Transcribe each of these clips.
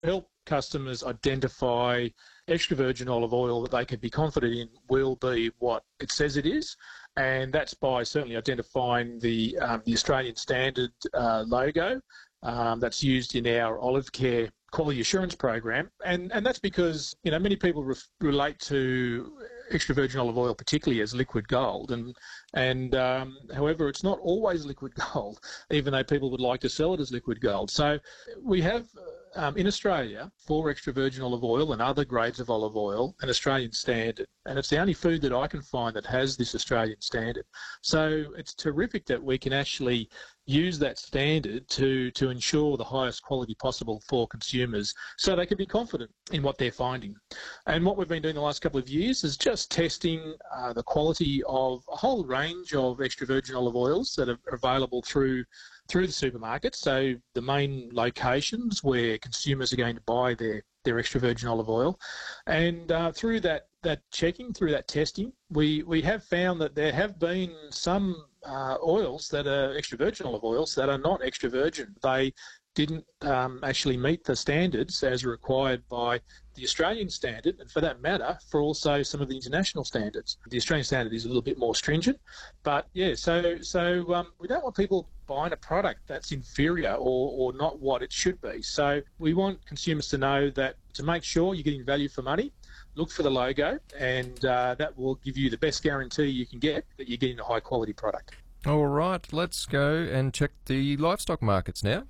help customers identify extra virgin olive oil that they can be confident in will be what it says it is. And that's by certainly identifying the Australian Standard logo that's used in our Olive Care quality assurance program. And that's because, many people relate to extra virgin olive oil particularly as liquid gold. And however, it's not always liquid gold, even though people would like to sell it as liquid gold. So we have in Australia, for extra virgin olive oil and other grades of olive oil, an Australian standard. And it's the only food that I can find that has this Australian standard. So it's terrific that we can actually use that standard to ensure the highest quality possible for consumers so they can be confident in what they're finding. And what we've been doing the last couple of years is just testing the quality of a whole range of extra virgin olive oils that are available through the supermarkets, so the main locations where consumers are going to buy their extra virgin olive oil. And through that checking, through that testing, we have found that there have been some oils that are extra virgin olive oils that are not extra virgin. They didn't actually meet the standards as required by the Australian standard, and for that matter, for also some of the international standards. The Australian standard is a little bit more stringent, but yeah, so we don't want people buying a product that's inferior or not what it should be. So we want consumers to know that to make sure you're getting value for money, look for the logo, and that will give you the best guarantee you can get that you're getting a high quality product. All right, let's go and check the livestock markets now.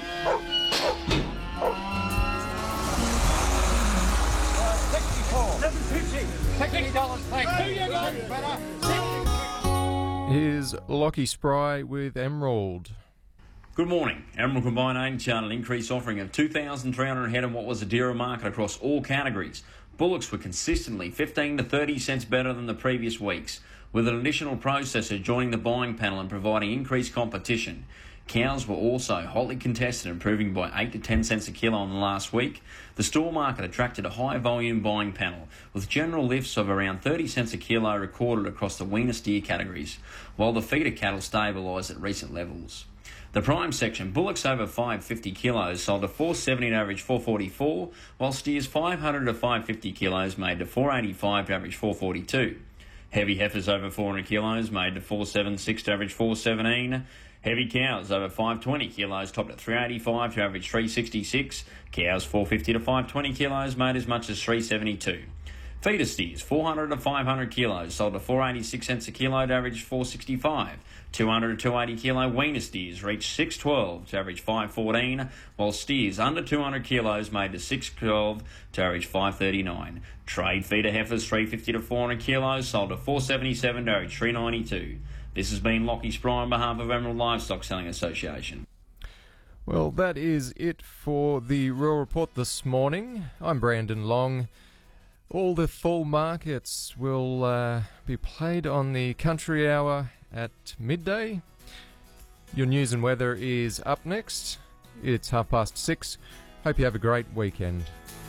Here's Lockie Spry with Emerald. Good morning. Emerald Combine Aid charted an increased offering of 2,300 head in what was a dearer market across all categories. Bullocks were consistently 15 to 30 cents better than the previous weeks, with an additional processor joining the buying panel and providing increased competition. Cows were also hotly contested, improving by 8 to 10 cents a kilo in the last week. The store market attracted a high-volume buying panel, with general lifts of around 30 cents a kilo recorded across the weaner steer categories, while the feeder cattle stabilised at recent levels. The prime section, bullocks over 550 kilos sold to 470 to average 444, while steers 500 to 550 kilos made to 485 to average 442. Heavy heifers over 400 kilos made to 476 to average 417. Heavy cows over 520 kilos topped at 385 to average 366. Cows 450 to 520 kilos made as much as 372. Feeder steers 400 to 500 kilos sold to 486 cents a kilo to average 465. 200 to 280 kilo weaner steers reached 612 to average 514, while steers under 200 kilos made to 612 to average 539. Trade feeder heifers 350 to 400 kilos sold to 477 to average 392. This has been Lockie Spry on behalf of Emerald Livestock Selling Association. Well, that is it for the Rural Report this morning. I'm Brandon Long. All the full markets will be played on the Country Hour at midday. Your news and weather is up next. It's 6:30. Hope you have a great weekend.